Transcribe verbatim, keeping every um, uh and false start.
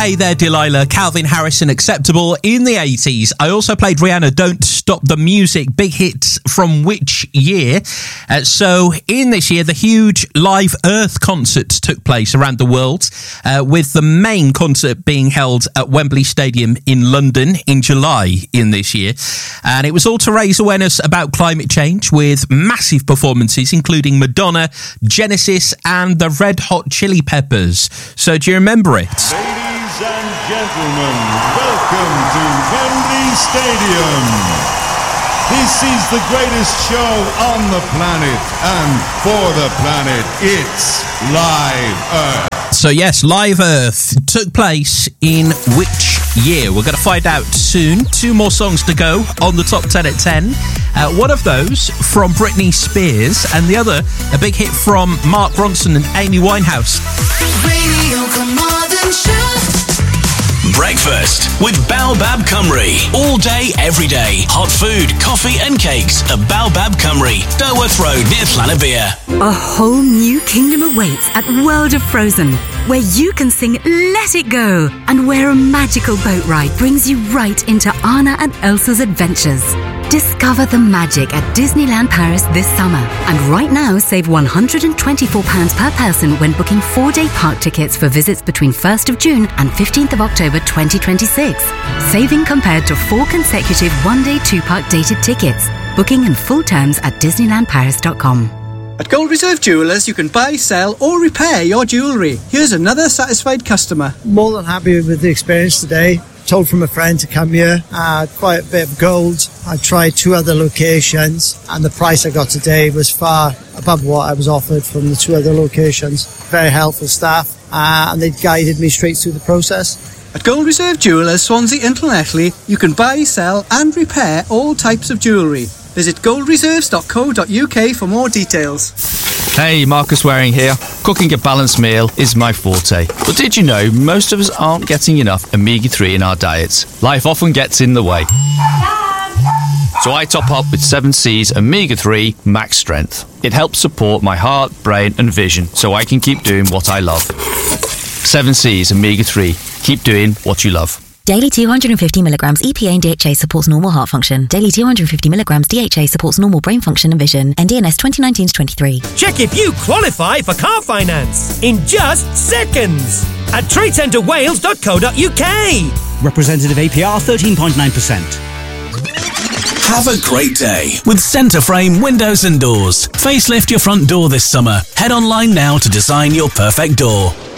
Hey there, Delilah. Calvin Harris and Acceptable in the eighties. I also played Rihanna, Don't Stop the Music, big hits from which year? Uh, so, in this year, the huge Live Earth concerts took place around the world, uh, with the main concert being held at Wembley Stadium in London in July in this year. And it was all to raise awareness about climate change, with massive performances, including Madonna, Genesis, and the Red Hot Chili Peppers. So, do you remember it? Ladies and gentlemen, welcome to Wembley Stadium. This is the greatest show on the planet, and for the planet, it's Live Earth. So yes, Live Earth took place in which year? We're going to find out soon. Two more songs to go on the top ten at ten. Uh, one of those from Britney Spears, and the other, a big hit from Mark Ronson and Amy Winehouse. Radio Carmarthen Show. Breakfast with Baobab Cymru. All day, every day. Hot food, coffee and cakes at Baobab Cymru, Derworth Road near Llanybia. A whole new kingdom awaits at World of Frozen, where you can sing Let It Go, and where a magical boat ride brings you right into Anna and Elsa's adventures. Discover the magic at Disneyland Paris this summer. And right now, save one hundred twenty-four pounds per person when booking four-day park tickets for visits between first of June and fifteenth of October twenty twenty-six. Saving compared to four consecutive one-day two-park dated tickets. Booking and full terms at disneyland paris dot com. At Gold Reserve Jewellers, you can buy, sell or repair your jewellery. Here's another satisfied customer. More than happy with the experience today. Told from a friend to come here. I had quite a bit of gold. I tried two other locations, and the price I got today was far above what I was offered from the two other locations. Very helpful staff, uh, and they guided me straight through the process. At Gold Reserve Jewellers, Swansea and Llanelli, you can buy, sell and repair all types of jewellery. Visit gold reserves dot co dot uk for more details. Hey, Marcus Waring here. Cooking a balanced meal is my forte. But did you know most of us aren't getting enough omega three in our diets? Life often gets in the way. So I top up with seven Seas Omega three Max Strength. It helps support my heart, brain and vision so I can keep doing what I love. seven Seas Omega three. Keep doing what you love. Daily two hundred fifty milligrams E P A and D H A supports normal heart function. Daily two hundred fifty milligrams D H A supports normal brain function and vision. N D N S twenty nineteen to twenty-three. Check if you qualify for car finance in just seconds at trade centre wales dot co dot uk. Representative A P R thirteen point nine percent. Have a great day with Centre Frame Windows and Doors. Facelift your front door this summer. Head online now to design your perfect door.